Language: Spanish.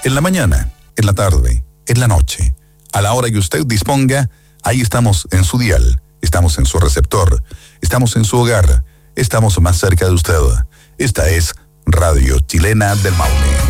En la mañana, en la tarde, en la noche, a la hora que usted disponga, ahí estamos en su dial, estamos en su receptor, estamos en su hogar, estamos más cerca de usted. Esta es Radio Chilena del Maule.